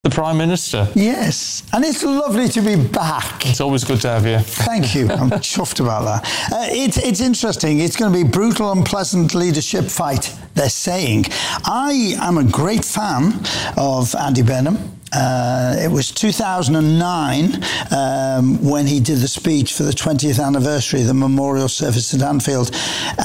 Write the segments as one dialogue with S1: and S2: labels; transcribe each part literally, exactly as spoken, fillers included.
S1: the Prime Minister.
S2: Yes, and it's lovely to be back.
S1: It's always good to have you.
S2: Thank you. I'm chuffed about that. Uh, it's, it's interesting. It's going to be a brutal, unpleasant leadership fight, they're saying. I am a great fan of Andy Burnham. Uh, it was two thousand nine um, when he did the speech for the twentieth anniversary of the memorial service at Anfield,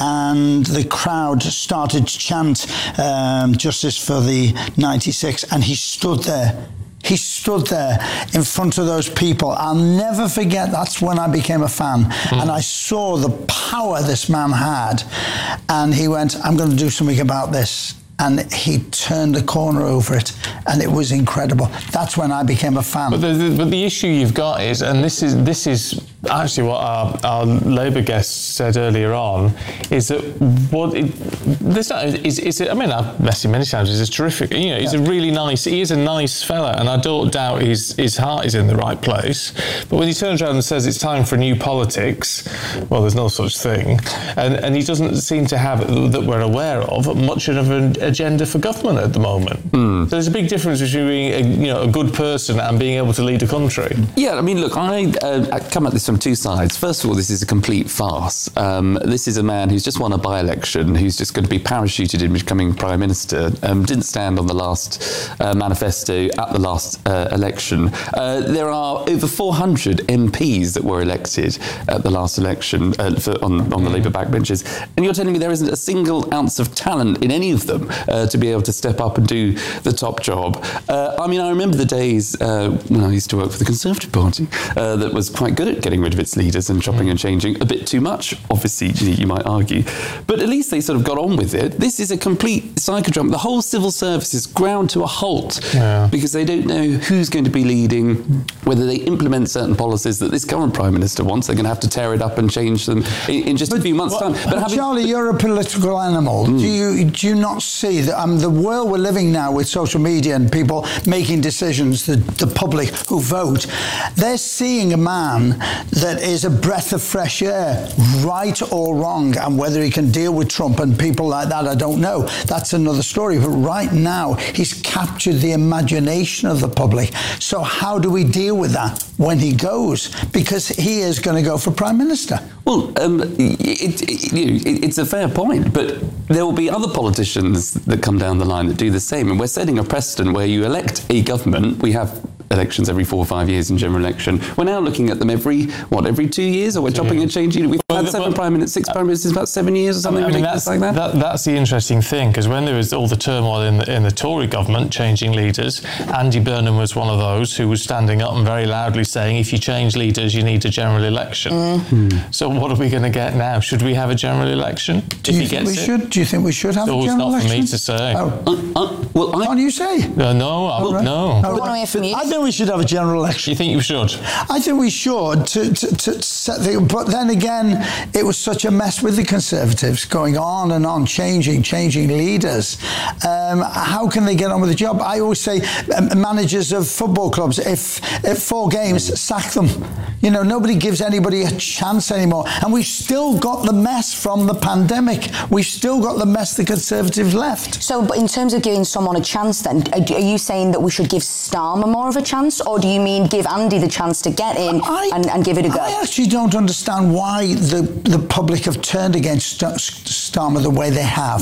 S2: and the crowd started to chant um, justice for the ninety-six, and he stood there. He stood there in front of those people. I'll never forget, that's when I became a fan. Mm. And I saw the power this man had. And he went, I'm going to do something about this. And he turned the corner over it, and it was incredible. That's when I became a fan.
S1: But the, the, but the issue you've got is, and this is this is actually what our, our Labour guest said earlier on, is that what it, this is, is it, I mean, I've met him many times. He's a terrific, you know, he's yeah. a really nice, he is a nice fella, and I don't doubt his his heart is in the right place. But when he turns around and says it's time for new politics, well, there's no such thing, and and he doesn't seem to have, that we're aware of, much of an agenda for government at the moment. Mm. So there's a big difference between being a, you know, a good person and being able to lead a country.
S3: Yeah, I mean, look, I, uh, I come at this from two sides. First of all, this is a complete farce. Um, this is a man who's just won a by-election, who's just going to be parachuted in becoming Prime Minister, um, didn't stand on the last uh, manifesto at the last uh, election. Uh, there are over four hundred M Ps that were elected at the last election uh, for, on, on the mm. Labour backbenches, and you're telling me there isn't a single ounce of talent in any of them Uh, to be able to step up and do the top job. Uh, I mean, I remember the days uh, when I used to work for the Conservative Party uh, that was quite good at getting rid of its leaders and chopping and changing. A bit too much, obviously, you, you might argue. But at least they sort of got on with it. This is a complete psychodrama. The whole civil service is ground to a halt yeah. because they don't know who's going to be leading, whether they implement certain policies that this current Prime Minister wants. They're going to have to tear it up and change them in, in just
S2: but,
S3: a few months'
S2: well,
S3: time. But having,
S2: Charlie, you're a political animal. Mm. Do you do you not see that um, the world we're living now with social media and people making decisions, the, the public who vote, they're seeing a man that is a breath of fresh air, right or wrong, and whether he can deal with Trump and people like that, I don't know. That's another story. But right now, he's captured the imagination of the public. So how do we deal with that when he goes? Because he is going to go for Prime Minister.
S3: Well, um, it, it, you know, it, it's a fair point, but there will be other politicians that come down the line that do the same. And we're setting a precedent where you elect a government. We have elections every four or five years in general election. We're now looking at them every, what, every two years? Or we're chopping and changing? We've well, had seven well, prime ministers, six prime ministers, about seven years or something I mean, ridiculous
S1: that's,
S3: like that.
S1: that. That's the interesting thing, because when there was all the turmoil in the, in the Tory government, changing leaders, Andy Burnham was one of those who was standing up and very loudly saying, if you change leaders, you need a general election. Mm. So what are we going to get now? Should we have a general election?
S2: Do you think we it? should? Do you think we should have
S1: so
S2: a general election?
S1: It's not for me to say.
S2: Oh. Uh, uh, well, I, what do you say?
S1: No, no, I,
S2: oh, right.
S1: no.
S2: Oh, right. I think we should have a general election.
S1: You think you should?
S2: I think we should. To, to, to set the, but then again, it was such a mess with the Conservatives, going on and on, changing, changing leaders. Um, how can they get on with the job? I always say, um, managers of football clubs, if, if four games, sack them. You know, nobody gives anybody a chance anymore. And we've still got the mess from the pandemic. We've still got the mess the Conservatives left.
S4: So, but in terms of giving someone a chance then, are you saying that we should give Starmer more of a chance, or do you mean give Andy the chance to get in I, and, and give it a go?
S2: I actually don't understand why the, the public have turned against St- Starmer the way they have.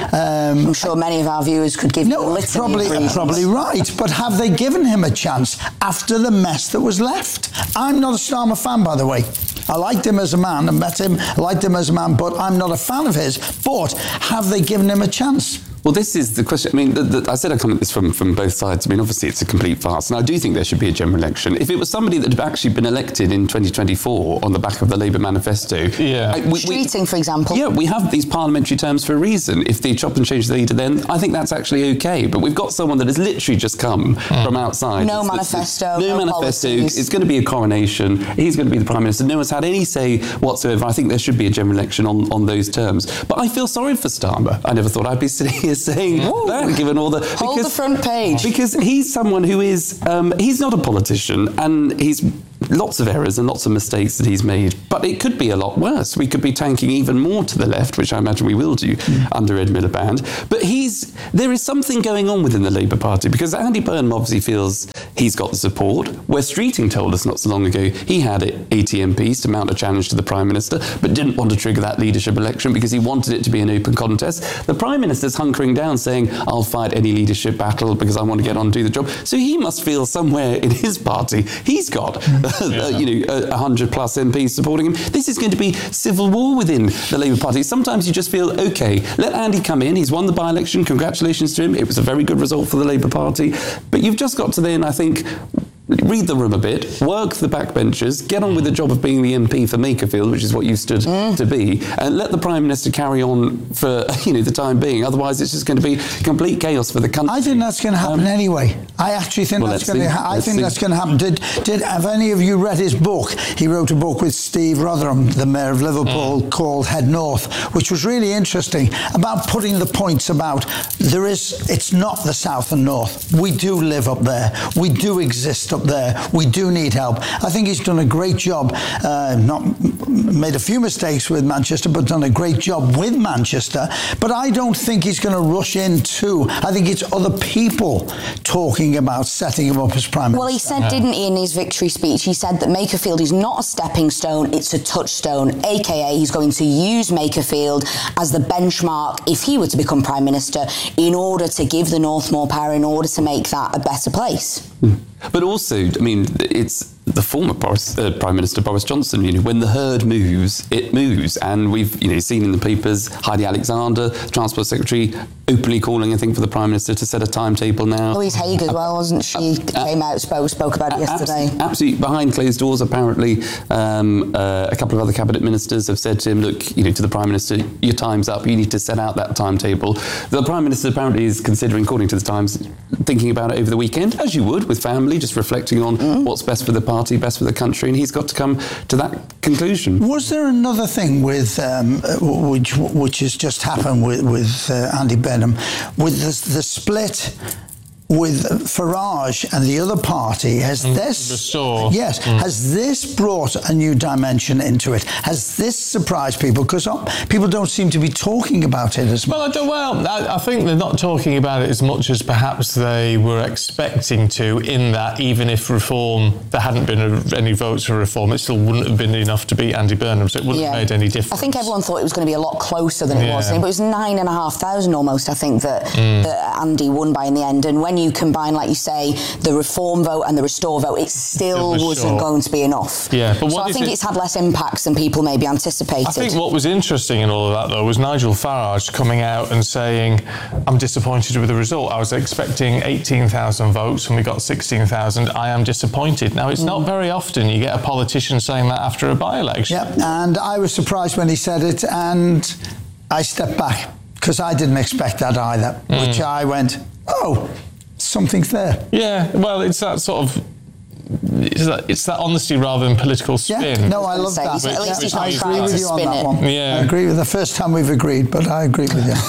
S2: Um,
S4: I'm sure many of our viewers could give
S2: no,
S4: you a litany
S2: probably,
S4: of reasons.
S2: probably right, but have they given him a chance after the mess that was left? I'm not a Starmer fan, by the way. I liked him as a man, I met him, I liked him as a man, but I'm not a fan of his. But have they given him a chance?
S3: Well, this is the question. I mean, the, the, I said I come at this from, from both sides. I mean, obviously, it's a complete farce, and I do think there should be a general election. If it was somebody that had actually been elected in twenty twenty-four on the back of the Labour manifesto...
S1: Yeah.
S3: I, we,
S4: Streeting,
S3: we,
S4: for example.
S3: Yeah, we have these parliamentary terms for a reason. If they chop and change the leader, then I think that's actually OK. But we've got someone that has literally just come mm. from outside.
S4: No
S3: it's,
S4: manifesto,
S3: it's, it's, no,
S4: no
S3: manifesto.
S4: policies.
S3: It's going to be a coronation. He's going to be the Prime Minister. No one's had any say whatsoever. I think there should be a general election on, on those terms. But I feel sorry for Starmer. I never thought I'd be sitting here saying... Ooh. Given all the
S4: hold
S3: because,
S4: the front page
S3: because he's someone who is um, he's not a politician, and he's lots of errors and lots of mistakes that he's made, but it could be a lot worse. We could be tanking even more to the left, which I imagine we will do mm. under Ed Miliband. But he's there is something going on within the Labour Party, because Andy Burnham obviously feels he's got the support. Where Streeting told us not so long ago he had eighty M Ps to mount a challenge to the Prime Minister, but didn't want to trigger that leadership election because he wanted it to be an open contest. The Prime Minister's hunkering down, saying, I'll fight any leadership battle because I want to get on and do the job. So he must feel somewhere in his party he's got uh, you know, a hundred plus M Ps supporting him. This is going to be civil war within the Labour Party. Sometimes you just feel, OK, let Andy come in. He's won the by-election. Congratulations to him. It was a very good result for the Labour Party. But you've just got to then, I think, read the room a bit, work the backbenchers, get on with the job of being the M P for Makerfield, which is what you stood mm. to be, and let the Prime Minister carry on for, you know, the time being. Otherwise, it's just going to be complete chaos for the country.
S2: I think that's going to happen um, anyway. I actually think
S3: well,
S2: that's going to. Ha- I think
S3: see.
S2: that's going to happen. Did did have any of you read his book? He wrote a book with Steve Rotherham, the Mayor of Liverpool, mm. called Head North, which was really interesting about putting the points about there is. It's not the South and North. We do live up there. We do exist up there. We do need help. I think he's done a great job. Uh, not made a few mistakes with Manchester, but done a great job with Manchester. But I don't think he's going to rush into. I think it's other people talking about setting him up as Prime Minister.
S4: Well, he said, yeah. didn't he, in his victory speech, he said that Makerfield is not a stepping stone, it's a touchstone, aka he's going to use Makerfield as the benchmark if he were to become Prime Minister in order to give the North more power, in order to make that a better place.
S3: Mm. But also, I mean, it's the former Boris, uh, Prime Minister Boris Johnson. You know, when the herd moves, it moves, and we've you know seen in the papers Heidi Alexander, Transport Secretary, openly calling, I think, for the Prime Minister to set a timetable now.
S4: Louise Haig as well, wasn't she? Uh, Came out, spoke spoke about it yesterday.
S3: Absolutely, absolutely behind closed doors. Apparently, um, uh, a couple of other cabinet ministers have said to him, "Look, you know, to the Prime Minister, your time's up. You need to set out that timetable." The Prime Minister apparently is considering, according to the Times, thinking about it over the weekend, as you would with family, just reflecting on mm. what's best for the party, best for the country, and he's got to come to that conclusion.
S2: Was there another thing with um, which which has just happened with, with uh, Andy Burnham, with the, the split with Farage and the other party? Has
S1: mm,
S2: this
S1: restore.
S2: yes mm. has this brought a new dimension into it? Has this surprised people? Because people don't seem to be talking about it as much.
S1: Well, I don't, well, I, I think they're not talking about it as much as perhaps they were expecting to, in that even if reform, there hadn't been a, any votes for reform, it still wouldn't have been enough to beat Andy Burnham, so it wouldn't yeah. have made any difference.
S4: I think everyone thought it was going to be a lot closer than it yeah. was, but it was nine and a half thousand almost, I think, that, mm. that Andy won by in the end. And when you combine, like you say, the reform vote and the restore vote, it still wasn't sure. going to be enough.
S1: Yeah, but
S4: so
S1: what
S4: I think
S1: it,
S4: it's had less impacts than people maybe anticipated.
S1: I think what was interesting in all of that, though, was Nigel Farage coming out and saying, I'm disappointed with the result. I was expecting eighteen thousand votes and we got sixteen thousand. I am disappointed. Now, it's mm. not very often you get a politician saying that after a by-election.
S2: Yeah, and I was surprised when he said it, and I stepped back because I didn't expect that either, mm. which I went, oh, something's there.
S1: Yeah, well, it's that sort of, it's that, it's that honesty rather than political spin.
S2: Yeah, no, I love that.
S4: At least he's not
S2: I
S4: trying
S2: agree with
S4: to
S2: you on
S4: spin
S2: that
S4: it.
S2: one.
S1: Yeah.
S2: I agree with the first time we've agreed, but I agree with you.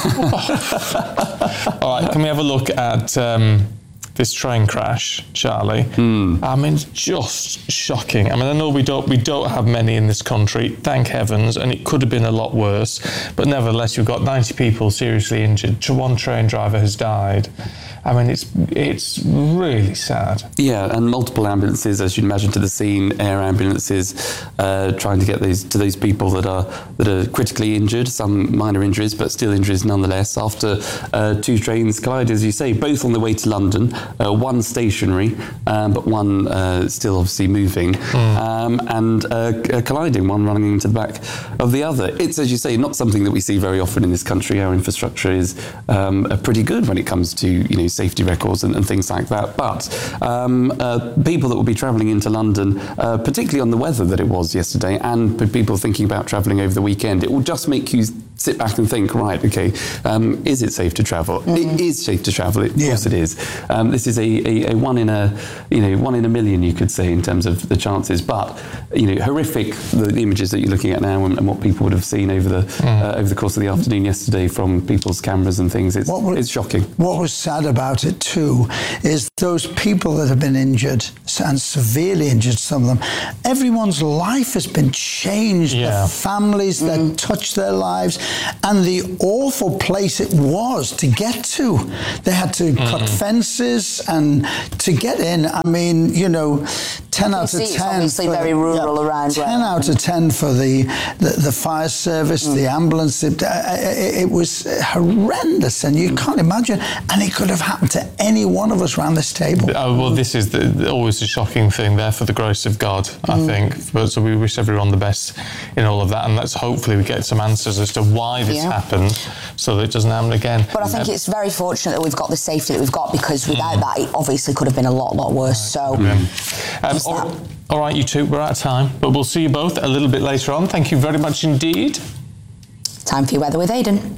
S1: All right, can we have a look at um, this train crash, Charlie?
S3: Mm.
S1: I mean, it's just shocking. I mean, I know we don't we don't have many in this country, thank heavens, and it could have been a lot worse. But nevertheless, you've got ninety people seriously injured. One train driver has died. I mean, it's it's really sad.
S3: Yeah, and multiple ambulances, as you'd imagine, to the scene, air ambulances, uh, trying to get these to those people that are that are critically injured, some minor injuries, but still injuries nonetheless, after uh, two trains collided, as you say, both on the way to London, uh, one stationary, um, but one uh, still obviously moving, mm. um, and uh, colliding, one running into the back of the other. It's, as you say, not something that we see very often in this country. Our infrastructure is um, pretty good when it comes to, you know, safety records and, and things like that. But um, uh, people that will be travelling into London, uh, particularly on the weather that it was yesterday, and people thinking about travelling over the weekend, it will just make you sit back and think, right, okay, um, is it safe to travel? Mm-hmm. It is safe to travel. Of
S2: yeah.
S3: course it is. Um, this is a, a, a one in a, you know, one in a million, you could say, in terms of the chances. But, you know, horrific, the, the images that you're looking at now and, and what people would have seen over the mm. uh, over the course of the afternoon yesterday from people's cameras and things. It's, was, it's shocking.
S2: What was sad about it, too, is those people that have been injured, and severely injured, some of them, everyone's life has been changed.
S1: Yeah.
S2: The families that mm. touched their lives, and the awful place it was to get to. They had to mm. cut fences and to get in. I mean, you know, ten out of ten.
S4: It's obviously for, very rural yeah, around.
S2: Ten right? out of ten for the the, the fire service, mm. the ambulance. It, it, it was horrendous, and you can't imagine. And it could have happened to any one of us around this table.
S1: Oh, well, this is the, always a shocking thing there for the grace of God, I mm. think. But so we wish everyone the best in all of that, and let's hopefully we get some answers as to why this yeah. happened, so that it doesn't happen again.
S4: But I think um, it's very fortunate that we've got the safety that we've got, because without mm. that, it obviously could have been a lot, lot worse. Right. So,
S1: yeah. um, all, all right, you two, we're out of time, but we'll see you both a little bit later on. Thank you very much indeed.
S4: Time for your weather with Aidan.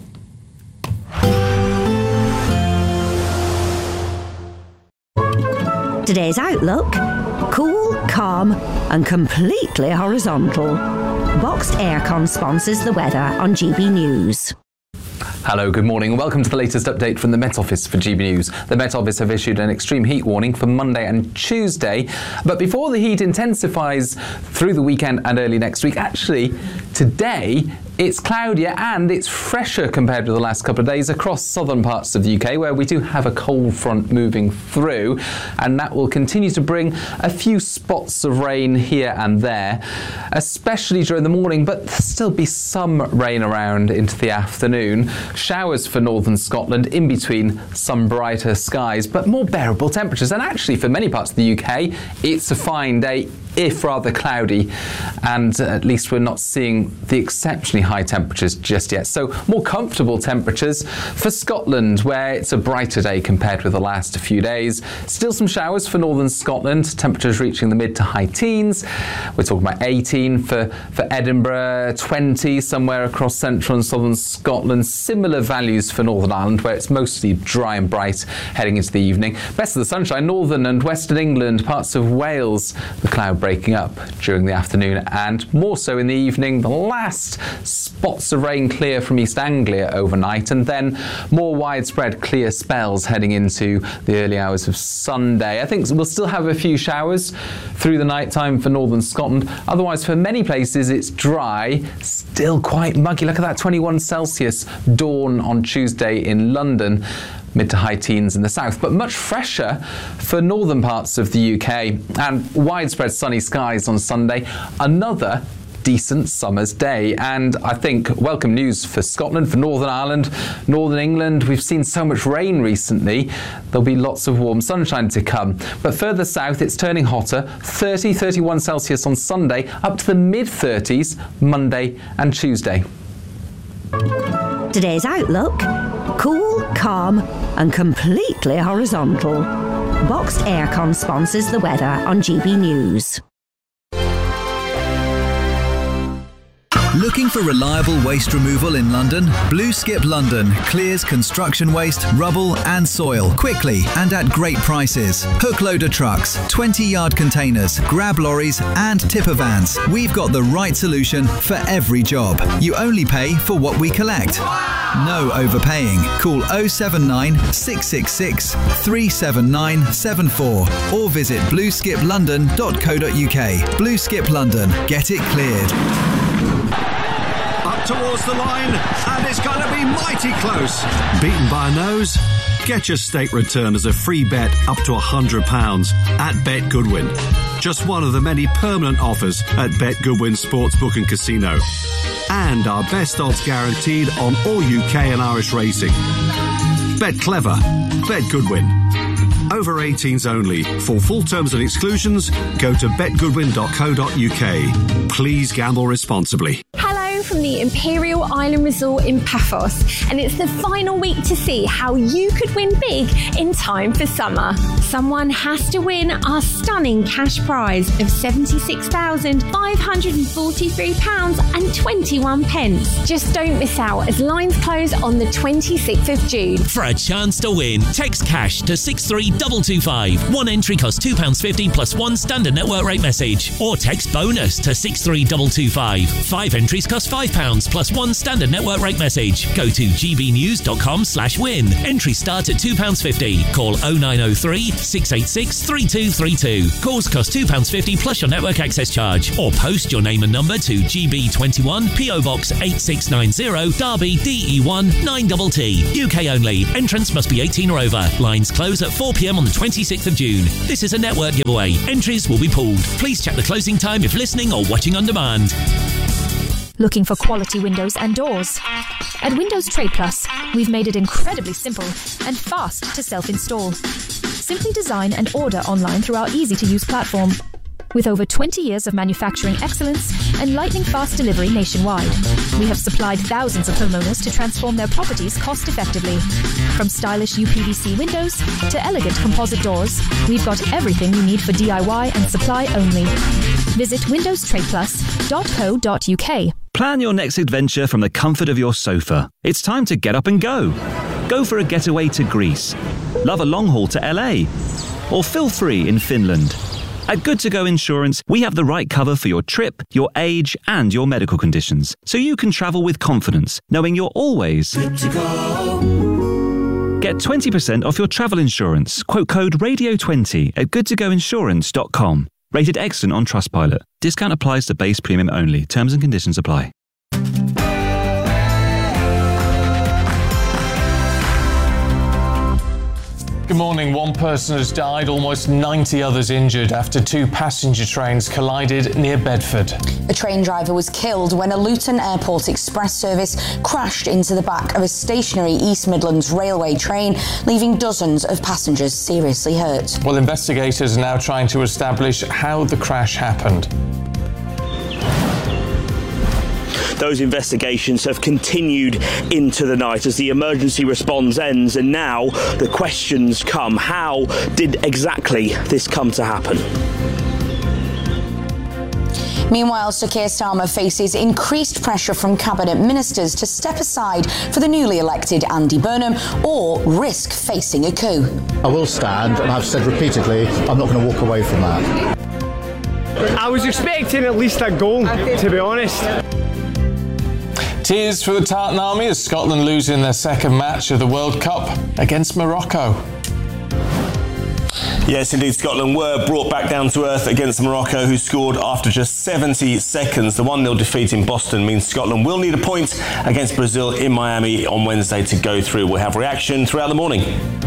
S5: Today's outlook: cool, calm and completely horizontal. Boxed Aircon sponsors the weather on G B News.
S6: Hello, good morning and welcome to the latest update from the Met Office for G B News. The Met Office have issued an extreme heat warning for Monday and Tuesday, but before the heat intensifies through the weekend and early next week, actually today it's cloudier and it's fresher compared with the last couple of days across southern parts of the U K, where we do have a cold front moving through, and that will continue to bring a few spots of rain here and there, especially during the morning, but there'll still be some rain around into the afternoon. Showers for northern Scotland in between some brighter skies, but more bearable temperatures. And actually for many parts of the U K, it's a fine day, if rather cloudy, and at least we're not seeing the exceptionally high temperatures just yet. So more comfortable temperatures for Scotland, where it's a brighter day compared with the last few days. Still some showers for northern Scotland, temperatures reaching the mid to high teens. We're talking about eighteen for, for Edinburgh, twenty somewhere across central and southern Scotland. Similar values for Northern Ireland, where it's mostly dry and bright heading into the evening. Best of the sunshine, northern and western England, parts of Wales, the cloud breaking up during the afternoon and more so in the evening. The last spots of rain clear from East Anglia overnight, and then more widespread clear spells heading into the early hours of Sunday. I think we'll still have a few showers through the night time for northern Scotland. Otherwise, for many places, it's dry, still quite muggy. Look at that, twenty-one Celsius dawn on Tuesday in London. Mid to high teens in the south, but much fresher for northern parts of the U K, and widespread sunny skies on Sunday. Another decent summer's day, and I think welcome news for Scotland, for Northern Ireland, Northern England. We've seen so much rain recently. There'll be lots of warm sunshine to come, but further south it's turning hotter. thirty, thirty-one Celsius on Sunday, up to the mid thirties Monday and Tuesday.
S5: Today's outlook: cool, calm and completely horizontal. Boxed Aircon sponsors the weather on G B News.
S7: Looking for reliable waste removal in London? Blue Skip London clears construction waste, rubble and soil quickly and at great prices. Hook loader trucks, twenty yard containers, grab lorries and tipper vans. We've got the right solution for every job. You only pay for what we collect. No overpaying. Call oh seven nine, six six six, three seven nine seven four or visit blue skip london dot co dot uk. Blue Skip London. Get it cleared.
S8: Up towards the line, and it's going to be mighty close. Beaten by a nose? Get your stake return as a free bet up to one hundred pounds at Bet Goodwin. Just one of the many permanent offers at Bet Goodwin Sportsbook and Casino. And our best odds guaranteed on all U K and Irish racing. Bet clever. Bet Goodwin. Over eighteens only. For full terms and exclusions, go to bet goodwin dot co dot uk. Please gamble responsibly.
S9: Hello, from the Imperial Island Resort in Paphos, and it's the final week to see how you could win big in time for summer. Someone has to win our stunning cash prize of seventy-six thousand five hundred forty-three pounds and twenty-one pence. Just don't miss out as lines close on the twenty-sixth of June.
S10: For a chance to win, text cash to six three two two five. One entry costs two pounds fifty plus one standard network rate message. Or text bonus to six three two two five. Five entries cost five pounds plus one standard network rate message. Go to gbnews.com slash win. Entry start at two pounds fifty. Call oh nine oh three, six eight six, three two three two. Calls cost two pounds fifty plus your network access charge. Or post your name and number to G B twenty-one, P O Box eight six nine zero, Derby D E one nine T T. U K only. Entrance must be eighteen or over. Lines close at four p m on the twenty-sixth of June. This is a network giveaway. Entries will be pulled. Please check the closing time if listening or watching on demand.
S11: Looking for quality windows and doors? At Windows Trade Plus, we've made it incredibly simple and fast to self-install. Simply design and order online through our easy-to-use platform. With over twenty years of manufacturing excellence and lightning-fast delivery nationwide, we have supplied thousands of homeowners to transform their properties cost-effectively. From stylish U P V C windows to elegant composite doors, we've got everything you need for D I Y and supply only. Visit windows trade plus dot co dot U K.
S12: Plan your next adventure from the comfort of your sofa. It's time to get up and go. Go for a getaway to Greece. Love a long haul to L A. Or feel free in Finland. At Good To Go Insurance, we have the right cover for your trip, your age, and your medical conditions, so you can travel with confidence, knowing you're always good to go. Get twenty percent off your travel insurance. Quote code radio twenty at good to go insurance dot com. Rated excellent on Trustpilot. Discount applies to base premium only. Terms and conditions apply.
S1: Good morning. One person has died, almost ninety others injured after two passenger trains collided near Bedford.
S4: A train driver was killed when a Luton Airport Express service crashed into the back of a stationary East Midlands Railway train, leaving dozens of passengers seriously hurt.
S1: Well, investigators are now trying to establish how the crash happened.
S13: Those investigations have continued into the night as the emergency response ends, and now the questions come. How did exactly this come to happen?
S4: Meanwhile, Sir Keir Starmer faces increased pressure from cabinet ministers to step aside for the newly elected Andy Burnham or risk facing a coup.
S14: I will stand, and I've said repeatedly, I'm not going to walk away from that.
S15: I was expecting at least a goal, to be honest.
S1: Tears for the Tartan Army as Scotland lose in their second match of the World Cup against Morocco.
S16: Yes, indeed, Scotland were brought back down to earth against Morocco, who scored after just seventy seconds. The one nil defeat in Boston means Scotland will need a point against Brazil in Miami on Wednesday to go through. We'll have reaction throughout the morning.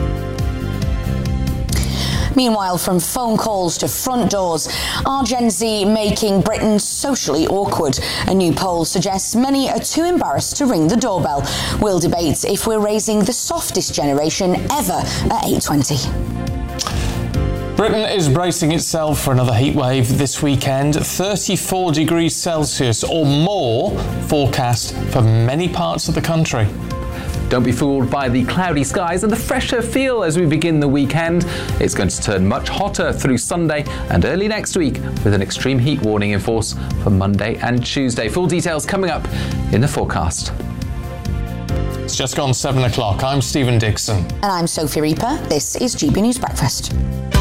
S4: Meanwhile, from phone calls to front doors, are Gen Z making Britain socially awkward? A new poll suggests many are too embarrassed to ring the doorbell. We'll debate if we're raising the softest generation ever at eight twenty.
S1: Britain is bracing itself for another heatwave this weekend. thirty-four degrees Celsius or more forecast for many parts of the country.
S6: Don't be fooled by the cloudy skies and the fresher feel as we begin the weekend. It's going to turn much hotter through Sunday and early next week with an extreme heat warning in force for Monday and Tuesday. Full details coming up in the forecast.
S1: It's just gone seven o'clock. I'm Stephen Dixon.
S4: And I'm Sophie Reaper. This is G B News Breakfast.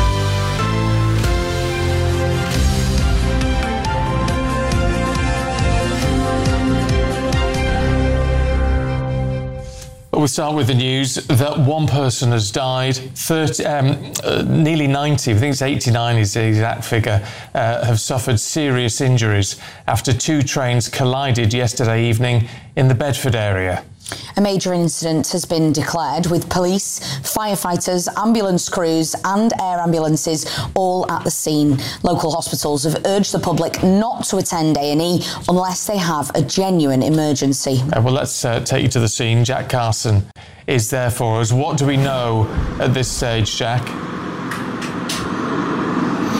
S1: We'll start with the news that one person has died, thirty, um, uh, nearly ninety, I think it's eighty-nine is the exact figure, uh, have suffered serious injuries after two trains collided yesterday evening in the Bedford area.
S4: A major incident has been declared with police, firefighters, ambulance crews and air ambulances all at the scene. Local hospitals have urged the public not to attend A and E unless they have a genuine emergency.
S1: Uh, well, let's uh, take you to the scene. Jack Carson is there for us. What do we know at this stage, Jack?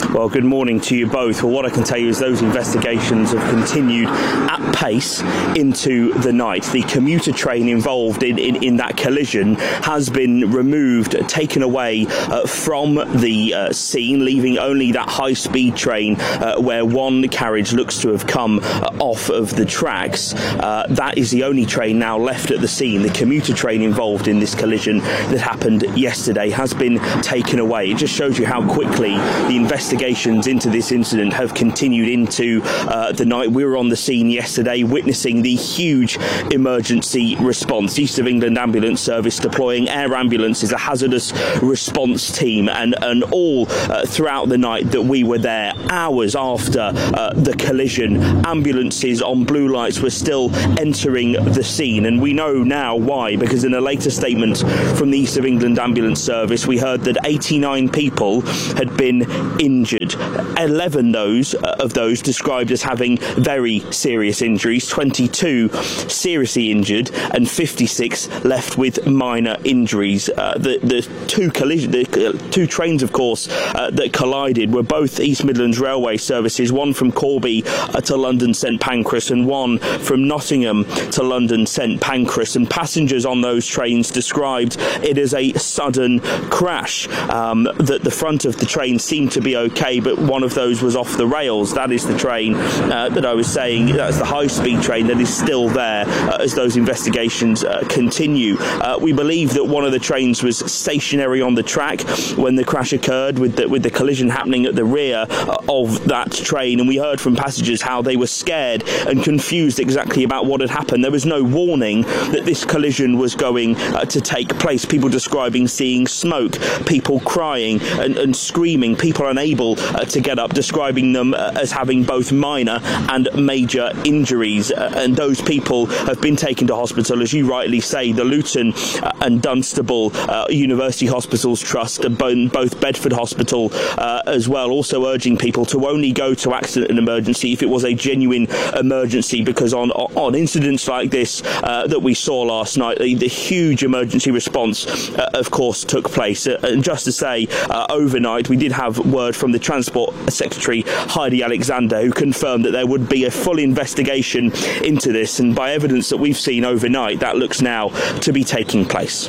S13: Well, good morning to you both. Well, what I can tell you is those investigations have continued at pace into the night. The commuter train involved in, in, in that collision has been removed, taken away uh, from the uh, scene, leaving only that high-speed train uh, where one carriage looks to have come uh, off of the tracks. Uh, that is the only train now left at the scene. The commuter train involved in this collision that happened yesterday has been taken away. It just shows you how quickly the investigations into this incident have continued into uh, the night. We were on the scene yesterday witnessing the huge emergency response. East of England Ambulance Service deploying air ambulances, a hazardous response team, and, and all uh, throughout the night that we were there, hours after uh, the collision, ambulances on blue lights were still entering the scene. And we know now why, because in a later statement from the East of England Ambulance Service, we heard that eighty-nine people had been injured. eleven those uh, of those described as having very serious injuries, twenty-two seriously injured, and fifty-six left with minor injuries. Uh, the, the two collision, the uh, two trains, of course, uh, that collided were both East Midlands Railway services, one from Corby uh, to London St Pancras and one from Nottingham to London St Pancras. And passengers on those trains described it as a sudden crash. Um, that the front of the train seemed to be okay, but one of those was off the rails. That is the train uh, that I was saying. That's the high-speed train that is still there uh, as those investigations uh, continue. Uh, we believe that one of the trains was stationary on the track when the crash occurred, with the, with the collision happening at the rear uh, of that train. And we heard from passengers how they were scared and confused exactly about what had happened. There was no warning that this collision was going uh, to take place. People describing seeing smoke, people crying and, and screaming, people unable uh, to get up, describing them uh, as having both minor and major injuries. Uh, and those people have been taken to hospital, as you rightly say. The Luton uh, and Dunstable uh, University Hospitals Trust, uh, both Bedford Hospital uh, as well, also urging people to only go to accident and emergency if it was a genuine emergency, because on on incidents like this uh, that we saw last night, the, the huge emergency response uh, of course took place. Uh, and just to say, uh, overnight we did have word from the Transport Secretary Heidi Alexander, who confirmed that there would be a full investigation into this, and by evidence that we've seen overnight, that looks now to be taking place.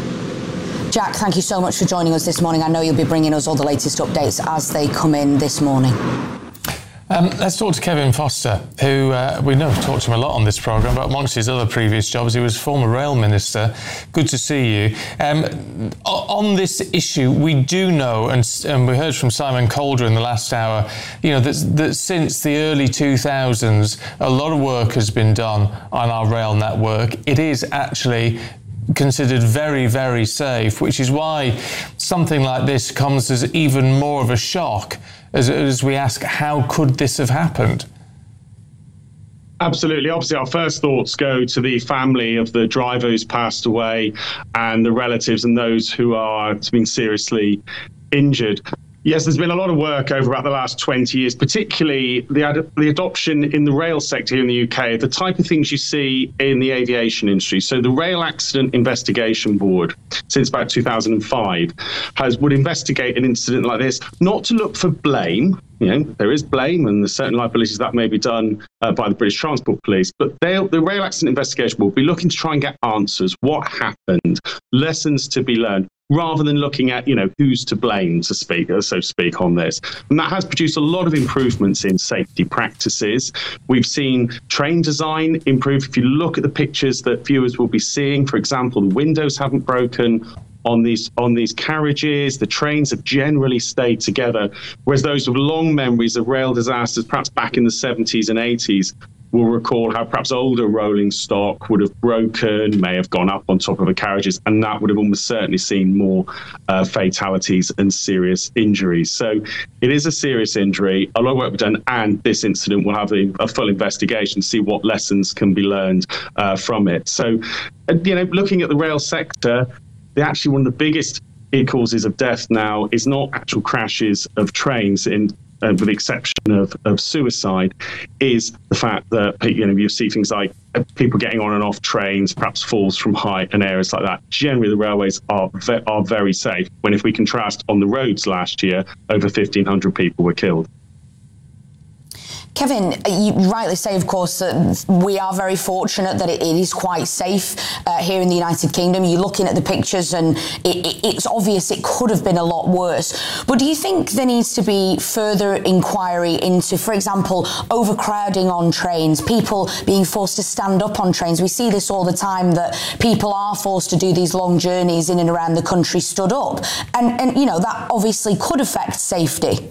S4: Jack, thank you so much for joining us this morning. I know you'll be bringing us all the latest updates as they come in this morning.
S1: Um, let's talk to Kevin Foster, who uh, we know talked to him a lot on this programme, but amongst his other previous jobs, he was former rail minister. Good to see you. Um, on this issue, we do know, and, and we heard from Simon Calder in the last hour, you know, that, that since the early two thousands, a lot of work has been done on our rail network. It is actually considered very, very safe, which is why something like this comes as even more of a shock as, as we ask, how could this have happened?
S17: Absolutely. Obviously, our first thoughts go to the family of the driver who's passed away and the relatives and those who are been seriously injured. Yes, there's been a lot of work over about the last twenty years, particularly the, ad- the adoption in the rail sector here in the U K, the type of things you see in the aviation industry. So the Rail Accident Investigation Board, since about two thousand five, has would investigate an incident like this, not to look for blame. You know, there is blame and there's certain liabilities that may be done uh, by the British Transport Police, but the Rail Accident Investigation will be looking to try and get answers, what happened, lessons to be learned, rather than looking at, you know, who's to blame, to speak, so to speak, on this. And that has produced a lot of improvements in safety practices. We've seen train design improve. If you look at the pictures that viewers will be seeing, for example, the windows haven't broken on these on these carriages. The trains have generally stayed together, whereas those with long memories of rail disasters, perhaps back in the seventies and eighties, will recall how perhaps older rolling stock would have broken, may have gone up on top of the carriages, and that would have almost certainly seen more uh, fatalities and serious injuries. So it is a serious injury, a lot of work we've done, and this incident will have a, a full investigation, see what lessons can be learned uh, from it. So, uh, you know, looking at the rail sector, the actually one of the biggest causes of death now is not actual crashes of trains. In uh, with the exception of, of suicide, is the fact that, you know, you see things like people getting on and off trains, perhaps falls from height and areas like that. Generally, the railways are ve- are very safe. When if we contrast on the roads last year, over fifteen hundred people were killed.
S4: Kevin, you rightly say, of course, that we are very fortunate that it, it is quite safe uh, here in the United Kingdom. You're looking at the pictures and it, it, it's obvious it could have been a lot worse. But do you think there needs to be further inquiry into, for example, overcrowding on trains, people being forced to stand up on trains? We see this all the time, that people are forced to do these long journeys in and around the country stood up. And, and you know, that obviously could affect safety.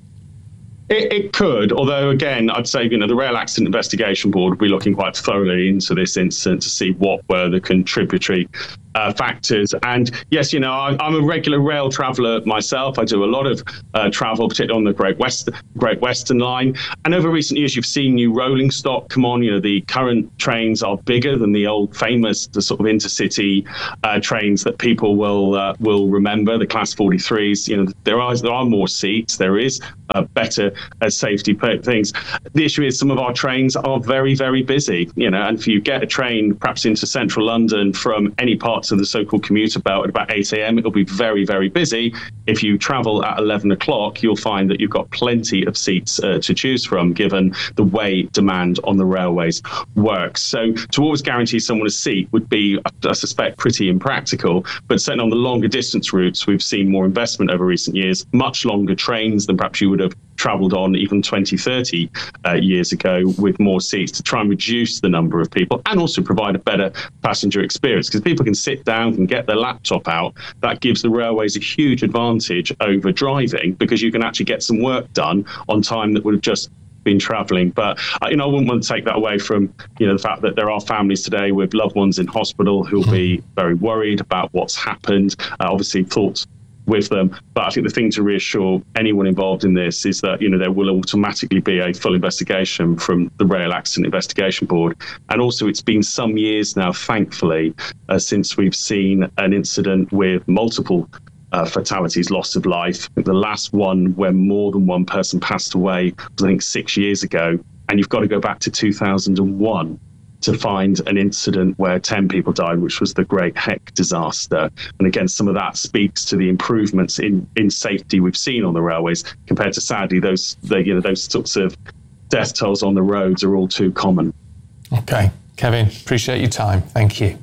S17: It, it could, although again, I'd say, you know, the Rail Accident Investigation Board will be looking quite thoroughly into this incident to see what were the contributory uh, factors. And yes, you know, I, I'm a regular rail traveller myself. I do a lot of uh, travel, particularly on the Great West, Great Western Line. And over recent years, you've seen new rolling stock come on. You know, the current trains are bigger than the old famous, the sort of intercity uh, trains that people will uh, will remember. The Class forty-threes. You know, there are there are more seats. There is uh, better uh, safety things. The issue is some of our trains are very, very busy. You know, and if you get a train perhaps into central London from any parts of the so-called commuter belt at about eight a.m, it'll be very, very busy. If you travel at eleven o'clock, you'll find that you've got plenty of seats uh, to choose from, given the way demand on the railways works. So to always guarantee someone a seat would be, I suspect, pretty impractical. But certainly on the longer distance routes, we've seen more investment over recent years, much longer trains than perhaps you would have travelled on even twenty, thirty uh, years ago, with more seats to try and reduce the number of people and also provide a better passenger experience, because people can sit down and get their laptop out. That gives the railways a huge advantage over driving, because you can actually get some work done on time that would have just been travelling. But uh, you know, I wouldn't want to take that away from, you know, the fact that there are families today with loved ones in hospital who will be very worried about what's happened. Uh, obviously, thoughts with them. But I think the thing to reassure anyone involved in this is that, you know, there will automatically be a full investigation from the Rail Accident Investigation Board. And also, it's been some years now, thankfully, uh, since we've seen an incident with multiple uh, fatalities, loss of life. The last one where more than one person passed away was, I think, six years ago. And you've got to go back to two thousand one to find an incident where ten people died, which was the Great Heck disaster. And again, some of that speaks to the improvements in, in safety we've seen on the railways, compared to, sadly, those the, you know those sorts of death tolls on the roads are all too common.
S1: Okay, Kevin, appreciate your time. Thank you.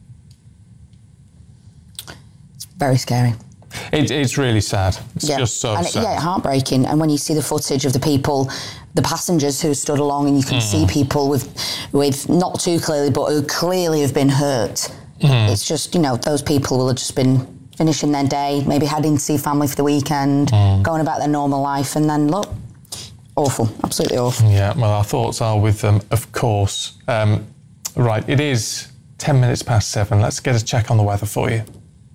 S4: It's very scary.
S1: It, it's really sad. It's
S4: yeah.
S1: just so
S4: and it,
S1: sad.
S4: Yeah, heartbreaking. And when you see the footage of the people, the passengers who stood along, and you can mm. see people with, with not too clearly, but who clearly have been hurt. Mm. It's just, you know, those people will have just been finishing their day, maybe heading to see family for the weekend, mm. going about their normal life, and then look, awful, absolutely awful.
S1: Yeah, well, our thoughts are with them, of course. Um, right, it is ten minutes past seven. Let's get a check on the weather for you.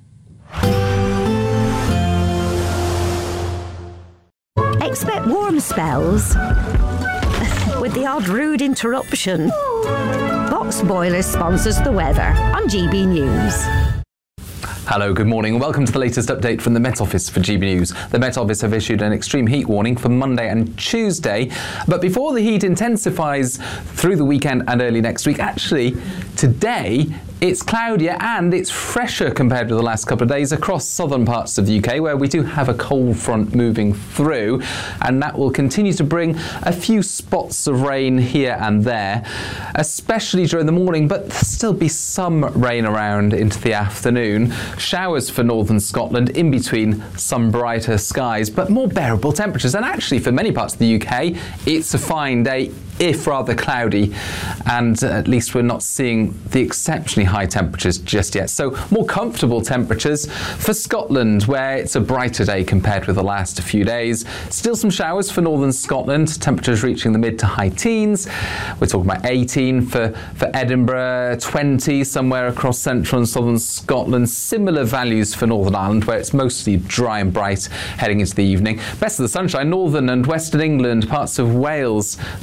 S5: Expect warm spells with the odd rude interruption. Box Boilers sponsors the weather on G B News.
S6: Hello, good morning. Welcome to the latest update from the Met Office for G B News. The Met Office have issued an extreme heat warning for Monday and Tuesday. But before the heat intensifies through the weekend and early next week, actually, today, it's cloudier and it's fresher compared with the last couple of days across southern parts of the U K, where we do have a cold front moving through, and that will continue to bring a few spots of rain here and there, especially during the morning, but there'll still be some rain around into the afternoon. Showers for northern Scotland, in between some brighter skies, but more bearable temperatures. And actually, for many parts of the U K, it's a fine day, if rather cloudy, and at least we're not seeing the exceptionally high temperatures just yet. So more comfortable temperatures for Scotland, where it's a brighter day compared with the last few days. Still some showers for northern Scotland, temperatures reaching the mid to high teens. We're talking about eighteen for, for Edinburgh, twenty somewhere across central and southern Scotland. Similar values for Northern Ireland, where it's mostly dry and bright heading into the evening. Best of the sunshine, northern and western England, parts of Wales, the cloud break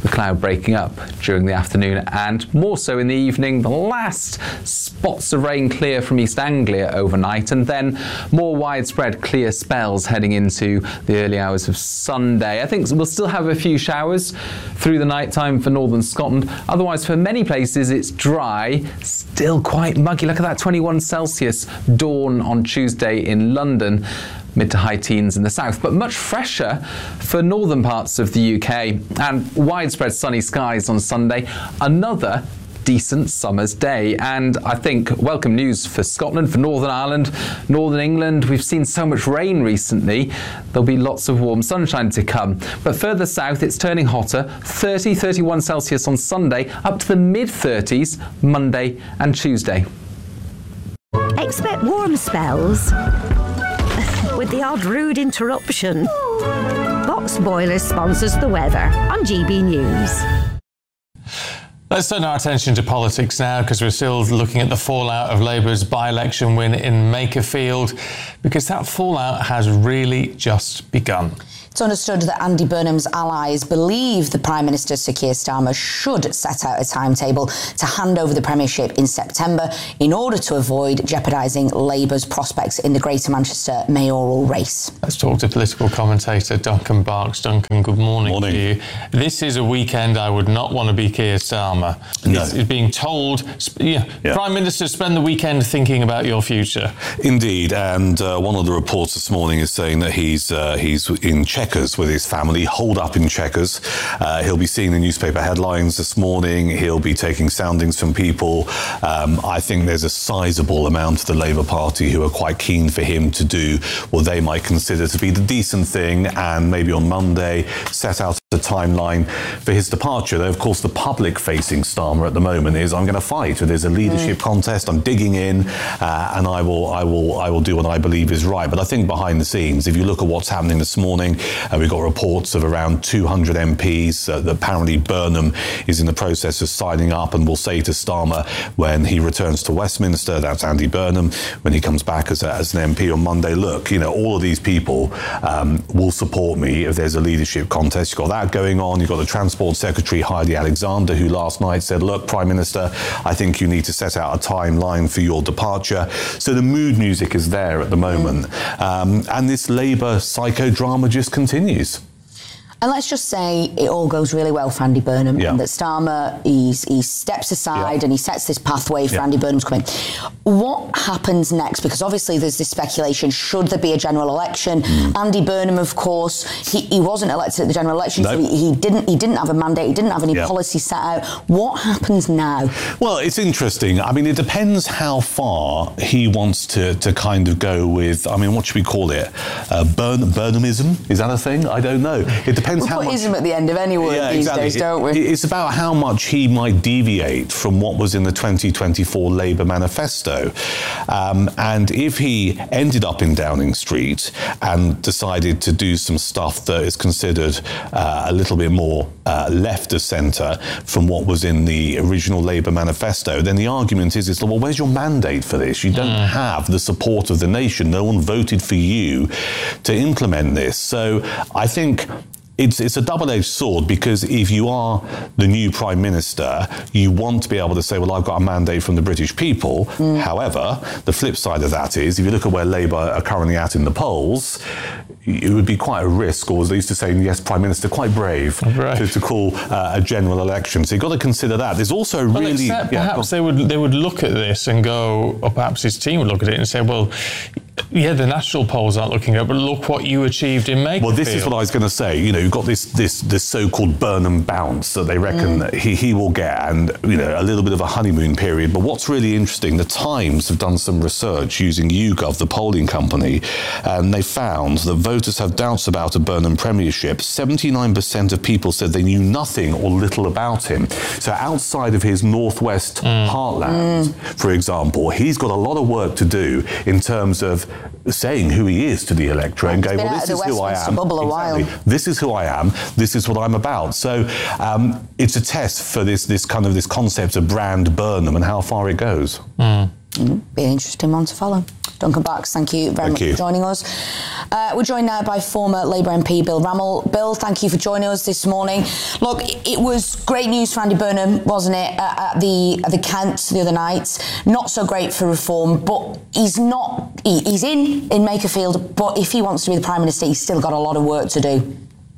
S6: breaking up during the afternoon and more so in the evening. The last spots of rain clear from East Anglia overnight, and then more widespread clear spells heading into the early hours of Sunday. I think we'll still have a few showers through the night time for northern Scotland. Otherwise, for many places, it's dry, still quite muggy. Look at that, twenty-one Celsius dawn on Tuesday in London. Mid to high teens in the south, but much fresher for northern parts of the U K, and widespread sunny skies on Sunday. Another decent summer's day, and I think welcome news for Scotland, for Northern Ireland, Northern England. We've seen so much rain recently. There'll be lots of warm sunshine to come, but further south it's turning hotter. thirty, thirty-one Celsius on Sunday, up to the mid thirties Monday and Tuesday.
S5: Expect warm spells with the odd rude interruption. Box Boilers sponsors the weather on G B News.
S1: Let's turn our attention to politics now, because we're still looking at the fallout of Labour's by-election win in Makerfield, because that fallout has really just begun.
S4: It's understood that Andy Burnham's allies believe the Prime Minister, Sir Keir Starmer, should set out a timetable to hand over the Premiership in September in order to avoid jeopardising Labour's prospects in the Greater Manchester mayoral race.
S1: Let's talk to political commentator Duncan Barks. Duncan, good morning, morning. to you. This is a weekend I would not want to be Keir Starmer. No. It's being told, yeah, yeah. Prime Minister, spend the weekend thinking about your future.
S18: Indeed, and uh, one of the reports this morning is saying that he's uh, he's in Chequers with his family, holed up in Chequers. Uh, he'll be seeing the newspaper headlines this morning. He'll be taking soundings from people. Um, I think there's a sizable amount of the Labour Party who are quite keen for him to do what they might consider to be the decent thing, and maybe on Monday set out the timeline for his departure. Though, of course, the public-facing Starmer at the moment is, I'm going to fight. There's a leadership mm. contest. I'm digging in, uh, and I will, I will, I will do what I believe is right. But I think behind the scenes, if you look at what's happening this morning, uh, we've got reports of around two hundred M Ps uh, that apparently Burnham is in the process of signing up, and will say to Starmer when he returns to Westminster, that's Andy Burnham, when he comes back as, a, as an M P on Monday, look, you know, all of these people um, will support me if there's a leadership contest. You've got that going on. You've got the Transport Secretary, Heidi Alexander, who last night said, look, Prime Minister, I think you need to set out a timeline for your departure. So the mood music is there at the moment. Um, and this Labour psychodrama just continues.
S4: And let's just say it all goes really well for Andy Burnham, yeah. and that Starmer, he's, he steps aside yeah. and he sets this pathway for yeah. Andy Burnham to come in. What happens next? Because obviously there's this speculation, should there be a general election? Mm. Andy Burnham, of course, he, he wasn't elected at the general election, no. so he, he didn't he didn't have a mandate, he didn't have any yeah. policy set out. What happens now?
S18: Well, it's interesting. I mean, it depends how far he wants to, to kind of go with, I mean, what should we call it? Uh, Burn, Burnhamism? Is that a thing? I don't know. It depends.
S4: We
S18: how
S4: put
S18: much,
S4: ism at the end of any word
S18: yeah,
S4: these
S18: exactly.
S4: days, don't we?
S18: It, it's about how much he might deviate from what was in the twenty twenty-four Labour manifesto. Um, and if he ended up in Downing Street and decided to do some stuff that is considered uh, a little bit more uh, left of centre from what was in the original Labour manifesto, then the argument is, is well, where's your mandate for this? You don't mm. have the support of the nation. No one voted for you to implement this. So I think It's, it's a double-edged sword, because if you are the new Prime Minister, you want to be able to say, well, I've got a mandate from the British people. Mm. However, the flip side of that is, if you look at where Labour are currently at in the polls, it would be quite a risk, or as they used to say, yes, Prime Minister, quite brave right. to, to call uh, a general election. So you've got to consider that. There's also
S1: well,
S18: really...
S1: Except
S18: yeah,
S1: perhaps they would, they would look at this and go, or perhaps his team would look at it and say, well, yeah, the national polls aren't looking up, but look what you achieved in Makerfield.
S18: Well, this is what I was going to say. You know, you've got this this this so-called Burnham bounce that they reckon mm. that he, he will get, and, you know, a little bit of a honeymoon period. But what's really interesting, the Times have done some research using YouGov, the polling company, and they found that voters have doubts about a Burnham premiership. seventy-nine percent of people said they knew nothing or little about him. So outside of his northwest mm. heartland, mm. for example, he's got a lot of work to do in terms of saying who he is to the electorate and going, well, this is who I am. Exactly. This is who I am. This is what I'm about. So um, it's a test for this this kind of this concept of brand Burnham and how far it goes.
S1: Mm.
S4: Mm, be an interesting one to follow. Duncan Barks, thank you very
S18: thank
S4: much
S18: you.
S4: for joining us. Uh, we're joined now by former Labour M P Bill Rammell. Bill, thank you for joining us this morning. Look, it was great news for Andy Burnham, wasn't it, uh, at the at the Kent the other night. Not so great for reform, but he's not. He, he's in in Makerfield, but if he wants to be the Prime Minister, he's still got a lot of work to do.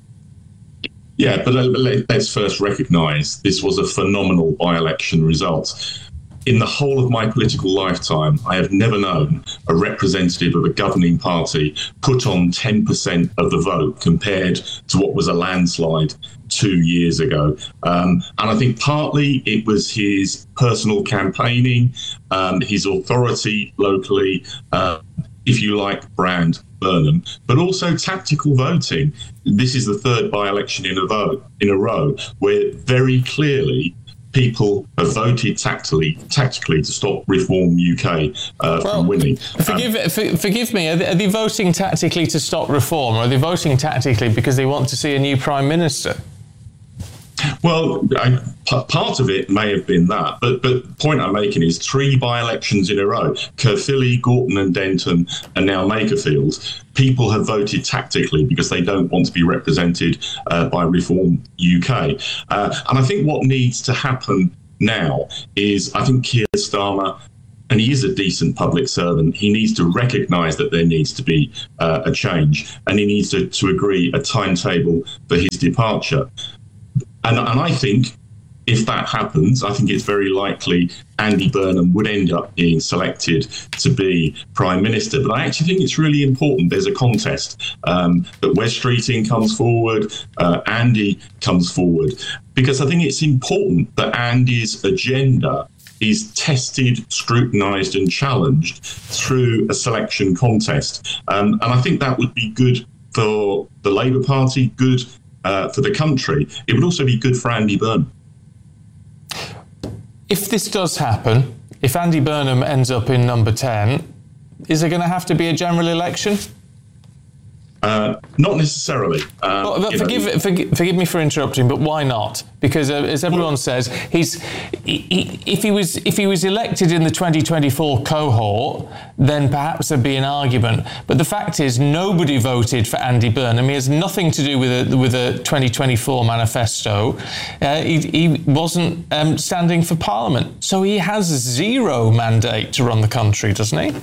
S19: Yeah, but let's first recognise this was a phenomenal by-election result. In the whole of my political lifetime, I have never known a representative of a governing party put on ten percent of the vote compared to what was a landslide two years ago. Um, and I think partly it was his personal campaigning, um, his authority locally, uh, if you like, brand Burnham, but also tactical voting. This is the third by-election in a vote in a row where very clearly people have voted tactically, tactically to stop Reform U K uh,
S1: well,
S19: from winning.
S1: Forgive, um, for, forgive me, are they, are they voting tactically to stop Reform, or are they voting tactically because they want to see a new Prime Minister?
S19: Well, I, p- part of it may have been that, but but the point I'm making is three by-elections in a row, Caerphilly, Gorton and Denton, and now Makerfield, people have voted tactically because they don't want to be represented uh, by Reform U K. Uh, and I think what needs to happen now is, I think Keir Starmer, and he is a decent public servant, he needs to recognise that there needs to be uh, a change, and he needs to, to agree a timetable for his departure. And, and I think if that happens, I think it's very likely Andy Burnham would end up being selected to be Prime Minister. But I actually think it's really important there's a contest, um, that Wes Streeting comes forward, uh, Andy comes forward, because I think it's important that Andy's agenda is tested, scrutinised and challenged through a selection contest. Um, and I think that would be good for the Labour Party, good Uh, for the country. It would also be good for Andy Burnham.
S1: If this does happen, if Andy Burnham ends up in number ten, is there going to have to be a general election?
S19: Uh, not necessarily. Um,
S1: well, but forgive, forgive, forgive me for interrupting, but why not? Because uh, as everyone says, he's he, he, if he was if he was elected in the twenty twenty-four cohort, then perhaps there'd be an argument. But the fact is, nobody voted for Andy Burnham. He has nothing to do with a with a twenty twenty-four manifesto. Uh, he, he wasn't um, standing for Parliament, so he has zero mandate to run the country, doesn't he?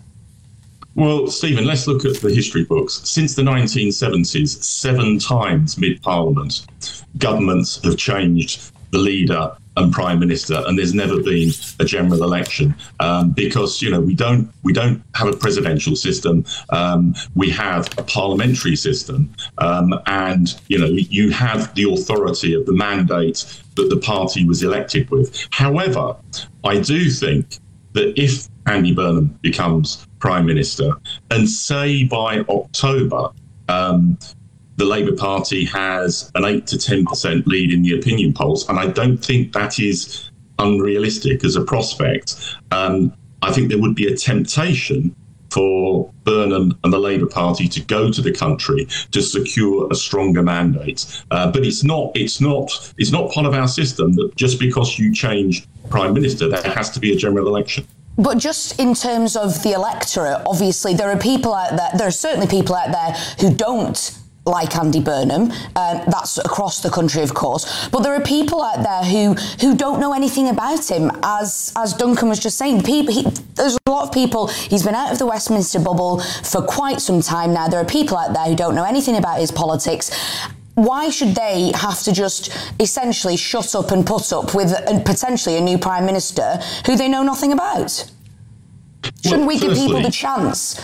S19: Well, Stephen, let's look at the history books. Since the nineteen seventies, seven times mid-Parliament, governments have changed the leader and Prime Minister, and there's never been a general election um, because, you know, we don't we don't have a presidential system. Um, we have a parliamentary system, um, and, you know, you have the authority of the mandate that the party was elected with. However, I do think that if Andy Burnham becomes Prime Minister, and say by October, um, the Labour Party has an eight to ten percent lead in the opinion polls, and I don't think that is unrealistic as a prospect. Um, I think there would be a temptation for Burnham and the Labour Party to go to the country to secure a stronger mandate. Uh, but it's not, it's not, it's not part of our system that just because you change Prime Minister, there has to be a general election.
S4: But just in terms of the electorate, obviously there are people out there, there are certainly people out there who don't like Andy Burnham. Um, that's across the country, of course. But there are people out there who who don't know anything about him. As as Duncan was just saying, people, he, there's a lot of people, he's been out of the Westminster bubble for quite some time now. There are people out there who don't know anything about his politics. Why should they have to just essentially shut up and put up with a, potentially a new Prime Minister who they know nothing about? Shouldn't well, we give firstly, people the chance?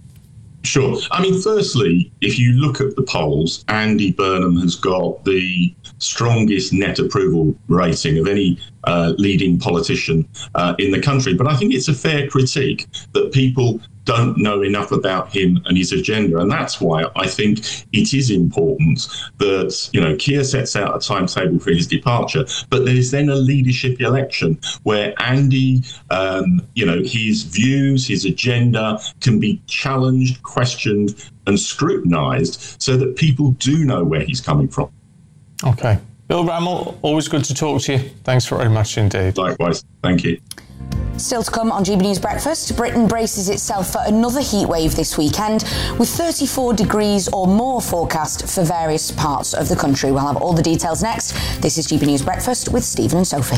S19: Sure. I mean, firstly, if you look at the polls, Andy Burnham has got the strongest net approval rating of any uh, leading politician uh, in the country. But I think it's a fair critique that people don't know enough about him and his agenda. And that's why I think it is important that, you know, Keir sets out a timetable for his departure, but there's then a leadership election where Andy, um, you know, his views, his agenda can be challenged, questioned and scrutinised so that people do know where he's coming from.
S1: OK. Bill Rammell, always good to talk to you. Thanks very much indeed.
S19: Likewise. Thank you.
S4: Still to come on G B News Breakfast, Britain braces itself for another heat wave this weekend, with thirty-four degrees or more forecast for various parts of the country. We'll have all the details next. This is G B News Breakfast with Stephen and Sophie.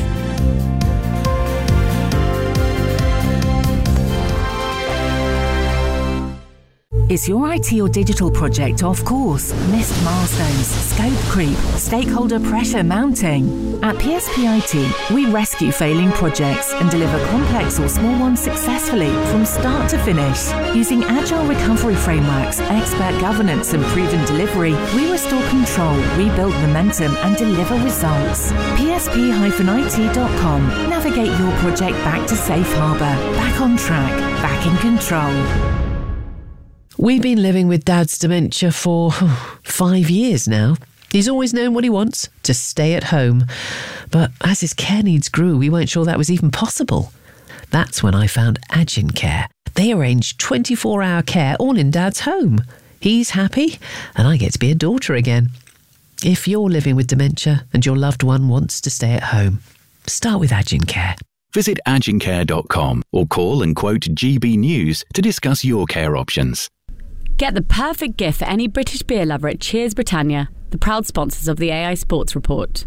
S20: Is your I T or digital project off course? Missed milestones, scope creep, stakeholder pressure mounting? At P S P I T, we rescue failing projects and deliver complex or small ones successfully from start to finish. Using agile recovery frameworks, expert governance and proven delivery, we restore control, rebuild momentum and deliver results. P S P I T dot com. Navigate your project back to safe harbour, back on track, back in control.
S21: We've been living with Dad's dementia for oh, five years now. He's always known what he wants, to stay at home. But as his care needs grew, we weren't sure that was even possible. That's when I found Agincare. They arrange twenty-four hour care all in Dad's home. He's happy, and I get to be a daughter again. If you're living with dementia and your loved one wants to stay at home, start with Agincare.
S22: Visit agincare dot com or call and quote G B News to discuss your care options.
S23: Get the perfect gift for any British beer lover at Cheers Britannia, the proud sponsors of the A I Sports Report.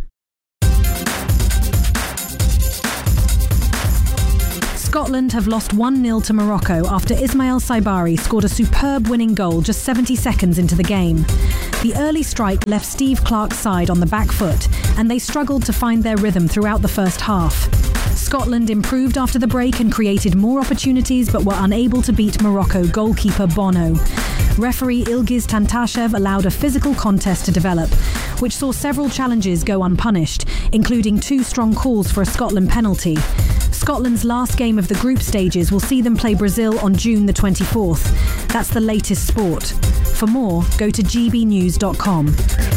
S24: Scotland have lost one nil to Morocco after Ismail Saibari scored a superb winning goal just seventy seconds into the game. The early strike left Steve Clarke's side on the back foot, and they struggled to find their rhythm throughout the first half. Scotland improved after the break and created more opportunities, but were unable to beat Morocco goalkeeper Bono. Referee Ilgiz Tantashev allowed a physical contest to develop, which saw several challenges go unpunished, including two strong calls for a Scotland penalty. Scotland's last game of the group stages will see them play Brazil on June the twenty-fourth. That's the latest sport. For more, go to g b news dot com.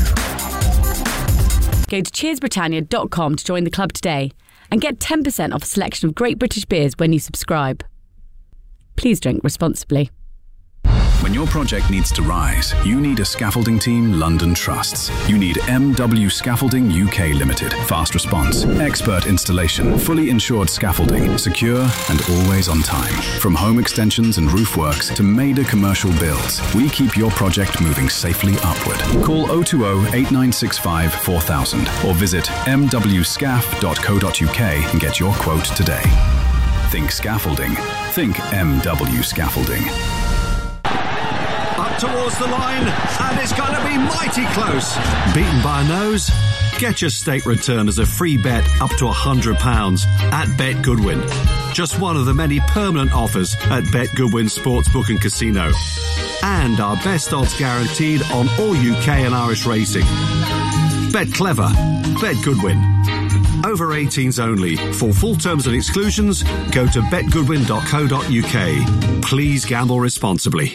S23: Go to cheers britannia dot com to join the club today and get ten percent off a selection of great British beers when you subscribe. Please drink responsibly.
S25: When your project needs to rise, you need a scaffolding team London trusts. You need M W Scaffolding U K Limited. Fast response, expert installation, fully insured scaffolding, secure and always on time. From home extensions and roof works to major commercial builds, we keep your project moving safely upward. Call oh two oh, eight nine six five, four thousand or visit m w scaff dot co dot u k and get your quote today. Think scaffolding. Think M W Scaffolding.
S8: Up towards the line, and it's going to be mighty close. Beaten by a nose? Get your stake return as a free bet up to one hundred pounds at Bet Goodwin. Just one of the many permanent offers at Bet Goodwin Sportsbook and Casino. And our best odds guaranteed on all U K and Irish racing. Bet clever. Bet Goodwin. Over eighteens only. For full terms and exclusions, go to bet goodwin dot co dot u k. Please gamble responsibly.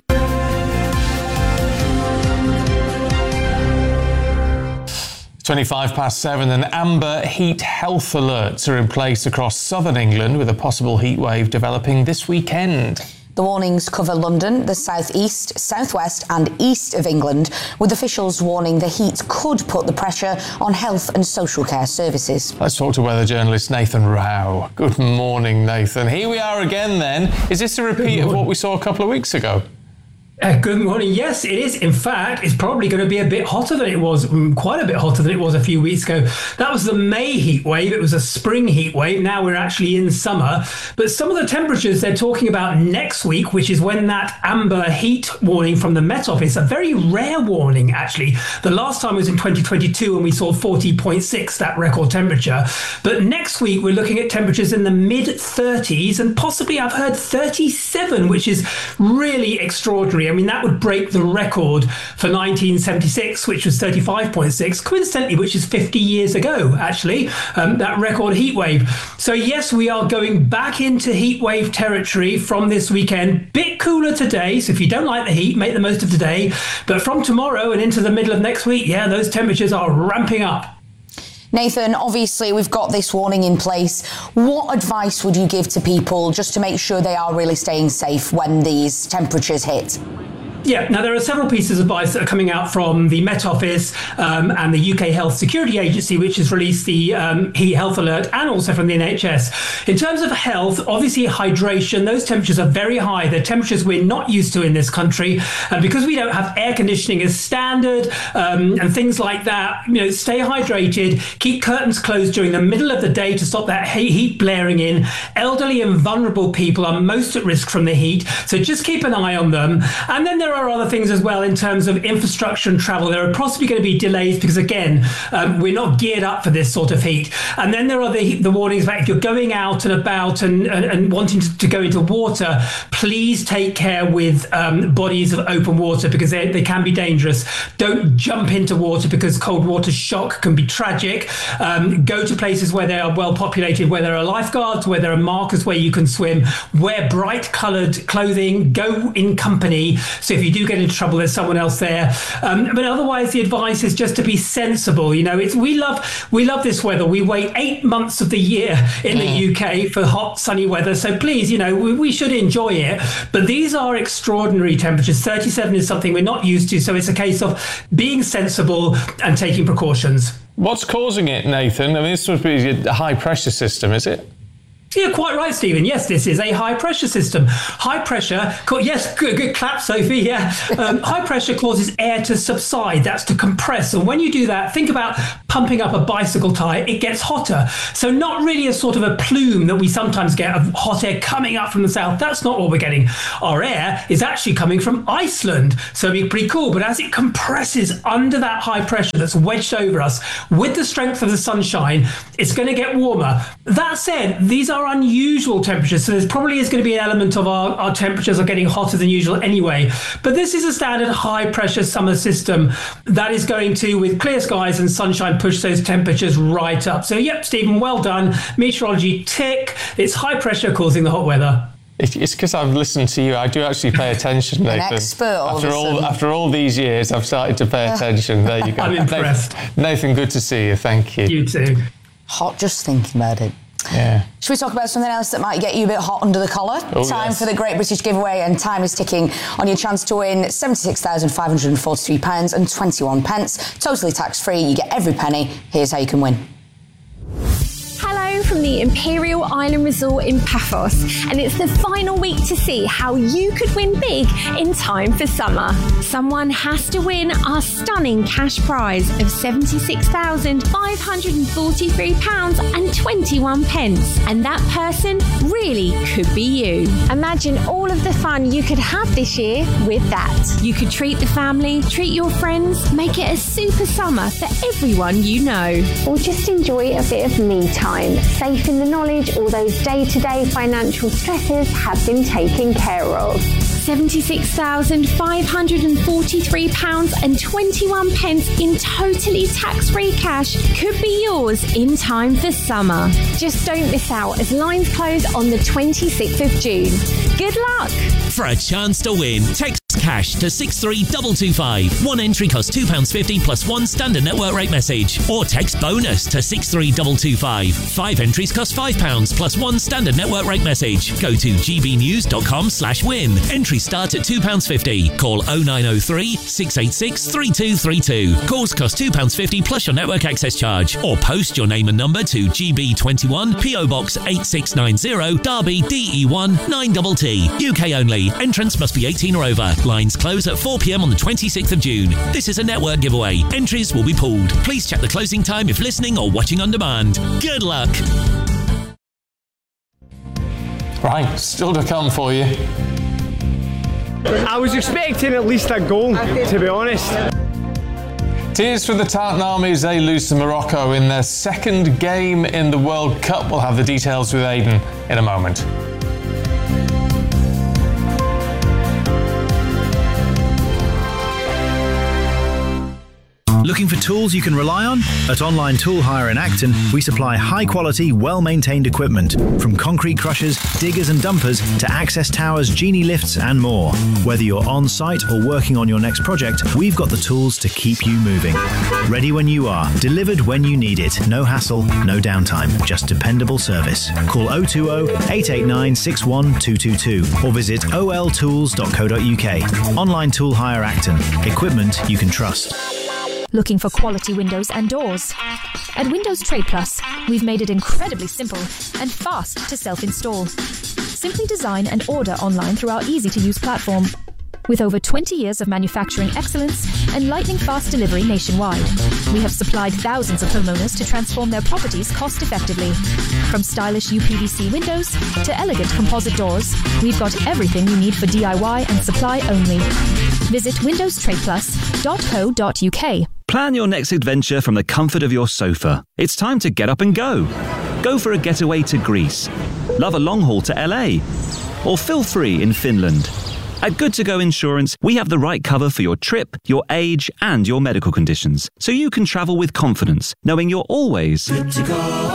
S1: twenty-five past seven, and amber heat health alerts are in place across southern England, with a possible heat wave developing this weekend.
S4: The warnings cover London, the south east, south west and east of England, with officials warning the heat could put the pressure on health and social care services.
S1: Let's talk to weather journalist Nathan Rao. Good morning, Nathan. Here we are again then. Is this a repeat of what we saw a couple of weeks ago?
S26: Uh, good morning. Yes, it is. In fact, it's probably going to be a bit hotter than it was, quite a bit hotter than it was a few weeks ago. That was the May heat wave. It was a spring heat wave. Now we're actually in summer. But some of the temperatures they're talking about next week, which is when that amber heat warning from the Met Office, a very rare warning, actually. The last time was in twenty twenty-two when we saw forty point six, that record temperature. But next week, we're looking at temperatures in the mid thirties and possibly, I've heard, thirty-seven, which is really extraordinary. I mean, that would break the record for nineteen seventy-six, which was thirty-five point six, coincidentally, which is fifty years ago, actually, um, that record heat wave. So yes, we are going back into heat wave territory from this weekend. Bit cooler today, so if you don't like the heat, make the most of today. But from tomorrow and into the middle of next week, yeah, those temperatures are ramping up.
S4: Nathan, obviously we've got this warning in place. What advice would you give to people just to make sure they are really staying safe when these temperatures hit?
S26: Yeah, now there are several pieces of advice that are coming out from the Met Office um, and the U K Health Security Agency, which has released the um, heat health alert, and also from the N H S. In terms of health, obviously hydration, those temperatures are very high. They're temperatures we're not used to in this country. And because we don't have air conditioning as standard um, and things like that, you know, stay hydrated, keep curtains closed during the middle of the day to stop that heat blaring in. Elderly and vulnerable people are most at risk from the heat, so just keep an eye on them. And then there are other things as well in terms of infrastructure and travel. There are possibly going to be delays because, again, um, we're not geared up for this sort of heat. And then there are the, the warnings about if you're going out and about and, and, and wanting to, to go into water, please take care with um, bodies of open water because they, they can be dangerous. Don't jump into water because cold water shock can be tragic. Um, go to places where they are well populated, where there are lifeguards, where there are markers where you can swim. Wear bright coloured clothing. Go in company. So if you do get into trouble, there's someone else there. Um, but otherwise, the advice is just to be sensible. You know, it's we love we love this weather. We wait eight months of the year in the U K for hot, sunny weather. So please, you know, we, we should enjoy it. But these are extraordinary temperatures. thirty-seven is something we're not used to. So it's a case of being sensible and taking precautions.
S1: What's causing it, Nathan? I mean, this must be a high pressure system, is it?
S26: Yeah, quite right, Stephen. Yes, this is a high pressure system. High pressure, yes, good, good clap, Sophie. Yeah, um, high pressure causes air to subside. That's to compress. And when you do that, think about pumping up a bicycle tire. It gets hotter. So not really a sort of a plume that we sometimes get of hot air coming up from the south. That's not what we're getting. Our air is actually coming from Iceland. So it'd be pretty cool. But as it compresses under that high pressure that's wedged over us with the strength of the sunshine, it's going to get warmer. That said, these are unusual temperatures, so there probably is going to be an element of our, our temperatures are getting hotter than usual anyway. But this is a standard high pressure summer system that is going to, with clear skies and sunshine, push those temperatures right up. So yep, Stephen, well done. Meteorology tick. It's high pressure causing the hot weather.
S1: It's because I've listened to you. I do actually pay attention, Nathan.
S4: An expert all
S1: after
S4: of a
S1: all,
S4: sudden.
S1: after all these years, I've started to pay attention. There you go.
S26: I'm impressed.
S1: Nathan, Nathan, good to see you. Thank you.
S26: You too.
S4: Hot just thinking about it.
S1: Yeah.
S4: Should we talk about something else that might get you a bit hot under the collar?
S1: Oh,
S4: time
S1: yes.
S4: for the Great British Giveaway, and time is ticking on your chance to win seventy-six thousand five hundred forty-three pounds and twenty-one pence. Totally tax-free. You get every penny. Here's how you can win.
S2: Hello from the Imperial Island Resort in Paphos, and it's the final week to see how you could win big in time for summer. Someone has to win our stunning cash prize of seventy-six thousand five hundred forty-three pounds and twenty-one pence, and that person really could be you. Imagine all of the fun you could have this year with that. You could treat the family, treat your friends, make it a super summer for everyone you know.
S3: Or just enjoy a bit of me time, safe in the knowledge all those day-to-day financial stresses have been taken care of.
S2: seventy-six thousand five hundred forty-three pounds and twenty-one pence in totally tax-free cash could be yours in time for summer. Just don't miss out as lines close on the twenty-sixth of June. Good luck!
S7: For a chance to win, text cash to six three two two five. One entry costs two pounds fifty plus one standard network rate message. Or text bonus to six three two two five. Five entries cost five pounds plus one standard network rate message. Go to gbnews.com slash win. Entries start at two pounds fifty. Call oh nine oh three, six eight six, three two three two. Calls cost two pounds fifty plus your network access charge. Or post your name and number to G B twenty-one, P O Box eight six nine zero, Derby, D E one nine T T. U K only. Entrance must be eighteen or over. Lines close at four p m on the twenty-sixth of June. This is a network giveaway. Entries will be pulled. Please check the closing time if listening or watching on demand. Good luck.
S1: Right, still to come for you.
S15: I was expecting at least a goal, to be honest.
S1: Tears for the Tartan Army as they lose to Morocco in their second game in the World Cup. We'll have the details with Aidan in a moment.
S9: Looking for tools you can rely on? At Online Tool Hire in Acton, we supply high-quality, well-maintained equipment, from concrete crushers, diggers and dumpers to access towers, genie lifts and more. Whether you're on-site or working on your next project, we've got the tools to keep you moving. Ready when you are, delivered when you need it. No hassle, no downtime, just dependable service. Call oh two oh, eight eight nine, six one two two two or visit o l tools dot co dot u k. Online Tool Hire Acton. Equipment you can trust.
S10: Looking for quality windows and doors? At Windows Trade Plus, we've made it incredibly simple and fast to self-install. Simply design and order online through our easy-to-use platform. With over twenty years of manufacturing excellence and lightning-fast delivery nationwide, we have supplied thousands of homeowners to transform their properties cost-effectively. From stylish U P V C windows to elegant composite doors, we've got everything you need for D I Y and supply only. Visit windows trade plus dot co dot u k.
S11: Plan your next adventure from the comfort of your sofa. It's time to get up and go. Go for a getaway to Greece. Love a long haul to L A. Or feel free in Finland. At Good To Go Insurance, we have the right cover for your trip, your age, and your medical conditions, so you can travel with confidence, knowing you're always good to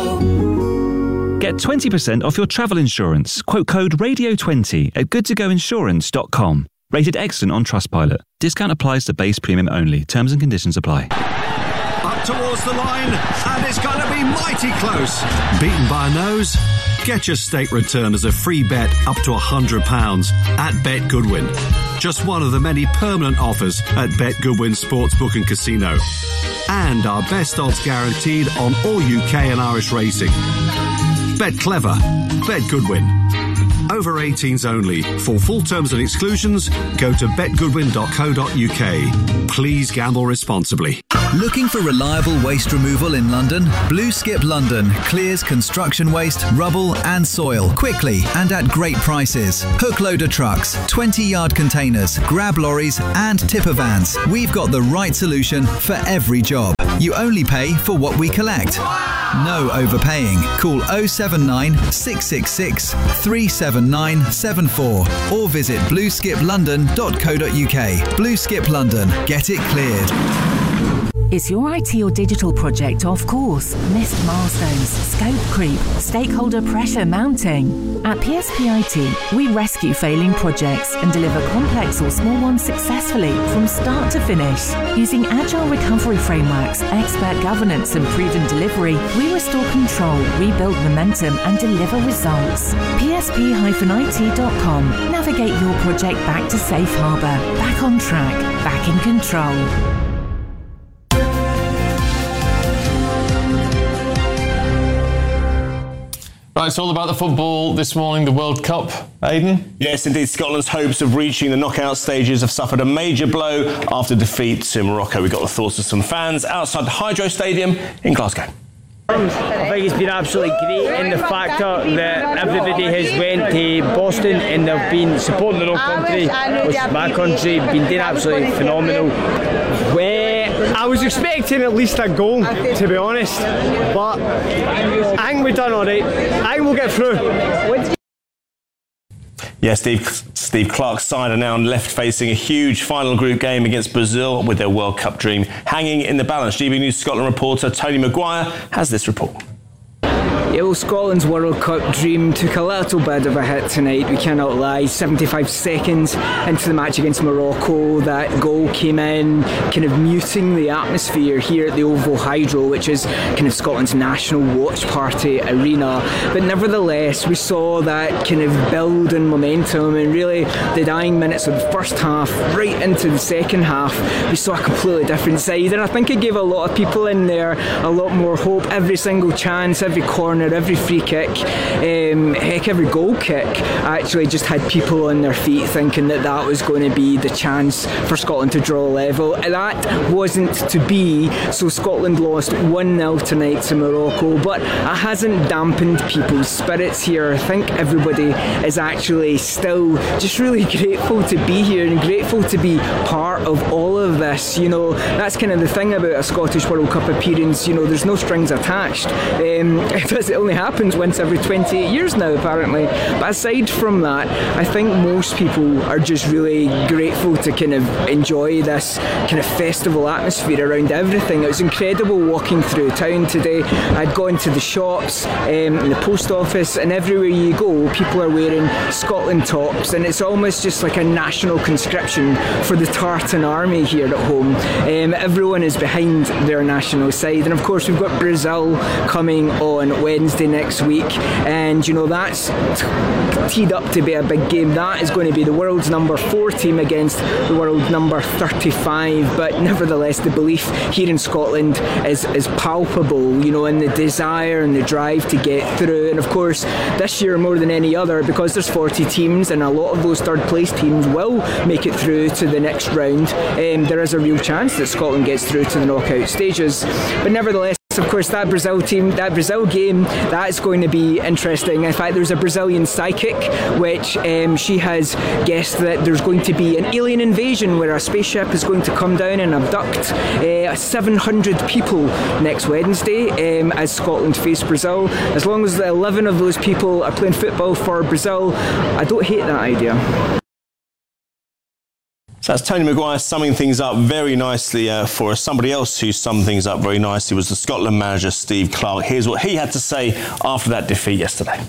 S11: go. Get twenty percent off your travel insurance. Quote code radio twenty at good to go insurance dot com. Rated excellent on Trustpilot. Discount applies to base premium only. Terms and conditions apply.
S8: Up towards the line, and it's going to be mighty close. Beaten by a nose? Get your stake return as a free bet up to one hundred pounds at Bet Goodwin. Just one of the many permanent offers at Bet Goodwin Sportsbook and Casino. And our best odds guaranteed on all U K and Irish racing. Bet clever. Bet Goodwin. Over eighteens only. For full terms and exclusions, go to bet goodwin dot co dot u k. Please gamble responsibly.
S12: Looking for reliable waste removal in London? Blue Skip London clears construction waste, rubble and soil quickly and at great prices. Hook loader trucks, twenty yard containers, grab lorries and tipper vans. We've got the right solution for every job. You only pay for what we collect. No overpaying. Call oh seven nine, six six six, three seven nine seven four or visit blue skip london dot co dot u k. Blue Skip London. Get it cleared.
S20: Is your I T or digital project off course? Missed milestones, scope creep, stakeholder pressure mounting? At P S P I T, we rescue failing projects and deliver complex or small ones successfully from start to finish. Using agile recovery frameworks, expert governance and proven delivery, we restore control, rebuild momentum and deliver results. P S P I T dot com. Navigate your project back to safe harbour, back on track, back in control.
S1: Right, it's all about the football this morning, the World Cup. Aidan?
S14: Yes, indeed. Scotland's hopes of reaching the knockout stages have suffered a major blow after defeat to Morocco. We got the thoughts of some fans outside the Hydro Stadium in Glasgow.
S15: I think it's been absolutely great in the factor that everybody has went to Boston and they've been supporting their own country, which is my country, been doing absolutely phenomenal. Where I was expecting at least a goal, to be honest, but I think we've done all right. I think we'll get through.
S14: Yeah, Steve, Steve Clarke's side are now left facing a huge final group game against Brazil with their World Cup dream hanging in the balance. G B News Scotland reporter Tony Maguire has this report.
S16: Yeah, well, Scotland's World Cup dream took a little bit of a hit tonight, we cannot lie. seventy-five seconds into the match against Morocco, that goal came in, kind of muting the atmosphere here at the Oval Hydro, which is kind of Scotland's national watch party arena. But nevertheless, we saw that kind of build and momentum, and really the dying minutes of the first half, right into the second half, we saw a completely different side. And I think it gave a lot of people in there a lot more hope. Every single chance, every corner, every free kick, um, heck, every goal kick actually just had people on their feet thinking that that was going to be the chance for Scotland to draw a level. That wasn't to be, so Scotland lost one nil tonight to Morocco, but it hasn't dampened people's spirits here. I think everybody is actually still just really grateful to be here and grateful to be part of all of this. You know, that's kind of the thing about a Scottish World Cup appearance, you know, there's no strings attached. Um, it doesn't because it only happens once every twenty-eight years now, apparently. But aside from that, I think most people are just really grateful to kind of enjoy this kind of festival atmosphere around everything. It was incredible walking through town today. I'd gone to the shops, um, in the post office, and everywhere you go, people are wearing Scotland tops, and it's almost just like a national conscription for the Tartan Army here at home. Um, everyone is behind their national side, and of course we've got Brazil coming on Wednesday next week, and you know that's t- teed up to be a big game. That is going to be the world's number four team against the world number thirty-five, but nevertheless the belief here in Scotland is, is palpable, you know, and the desire and the drive to get through. And of course this year more than any other, because there's forty teams and a lot of those third place teams will make it through to the next round, um, there is a real chance that Scotland gets through to the knockout stages. But nevertheless, of course, that Brazil team, that Brazil game, that's going to be interesting. In fact, there's a Brazilian psychic which um, she has guessed that there's going to be an alien invasion where a spaceship is going to come down and abduct uh, seven hundred people next Wednesday um, as Scotland face Brazil. As long as eleven of those people are playing football for Brazil, I don't hate that idea.
S14: So that's Tony Maguire summing things up very nicely uh, for us. Somebody else who summed things up very nicely was the Scotland manager, Steve Clarke. Here's what he had to say after that defeat yesterday.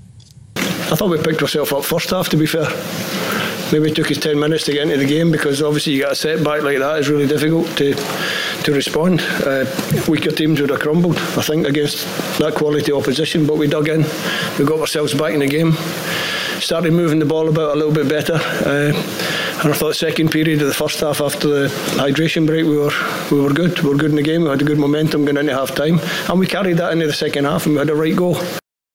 S5: I thought we picked ourselves up first half, to be fair. Maybe it took us ten minutes to get into the game, because obviously you get a setback like that, it's really difficult to to respond. Uh, weaker teams would have crumbled, I think, against that quality opposition, but we dug in, we got ourselves back in the game, started moving the ball about a little bit better, uh, and I thought second period of the first half after the hydration break we were we were good, we were good in the game, we had a good momentum going into half time, and we carried that into the second half and we had a right goal.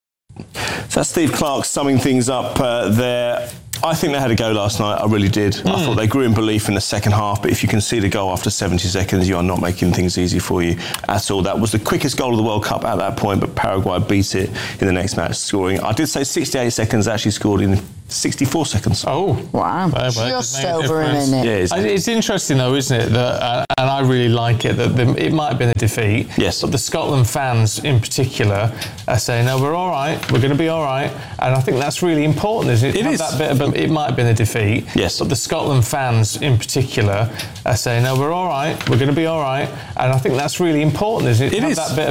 S14: So that's Steve Clarke summing things up uh, there. I think they had a go last night, I really did. Mm. I thought they grew in belief in the second half, but if you concede a goal after seventy seconds, you are not making things easy for you at all. That was the quickest goal of the World Cup at that point, but Paraguay beat it in the next match, scoring, I did say sixty-eight seconds, actually scored in sixty-four seconds.
S1: Oh,
S4: wow.
S1: Just
S4: over a minute.
S14: Yeah, it's,
S1: it's interesting though, isn't it, that, uh, and I really like it, that the, it might have been a defeat,
S14: yes,
S1: but the Scotland fans in particular are saying, no, we're all right, we're going to be all right, and I think that's really important, isn't it?
S14: It is.
S1: That bit of a, it might have been a defeat,
S14: yes,
S1: but the Scotland fans in particular are saying, no, we're all right, we're going to be all right, and I think that's really important, isn't it?
S14: It is.
S1: That bit